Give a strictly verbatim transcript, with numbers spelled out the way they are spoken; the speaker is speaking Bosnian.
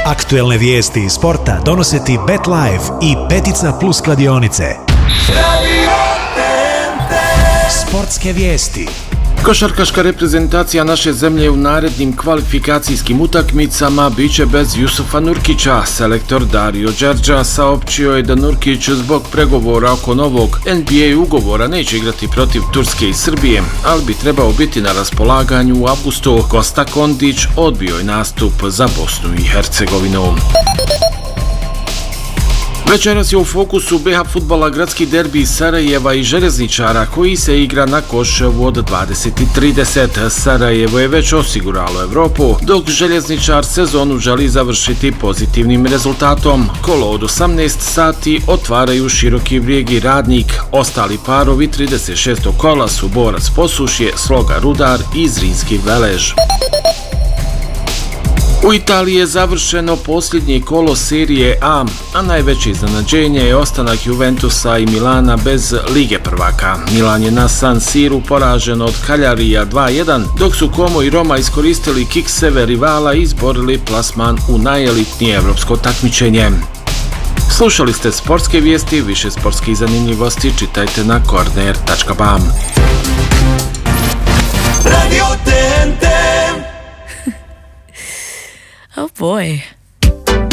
Aktuelne vijesti iz sporta donose ti BetLife i Petica Plus kladionice. Sportske vijesti. Košarkaška reprezentacija naše zemlje u narednim kvalifikacijskim utakmicama biće bez Jusufa Nurkića. Selektor Dario Đerđa saopćio je da Nurkić zbog pregovora oko novog N B A ugovora neće igrati protiv Turske i Srbije, ali bi trebao biti na raspolaganju u avgustu. Kosta Kondić odbio je nastup za Bosnu i Hercegovinu. Večeras je u fokusu B H fudbala gradski derbi Sarajeva i Željezničara koji se igra na Koševu od dvadeset i trideset. Sarajevo je već osiguralo Evropu, dok Željezničar sezonu želi završiti pozitivnim rezultatom. Kolo od osamnaest sati otvaraju Široki Brijeg i Radnik. Ostali parovi trideset šestog kola su Borac Posušje, Sloga Rudar i Zrinski Velež. U Italiji je završeno posljednje kolo serije A, a najveće iznenađenje je ostanak Juventusa i Milana bez Lige prvaka. Milan je na San Siru poražen od Kaljarija dva jedan, dok su Como i Roma iskoristili kikseve rivala i izborili plasman u najelitnije evropsko takmičenje. Slušali ste sportske vijesti, više sportskih zanimljivosti čitajte na korner tačka bam. Oh boy.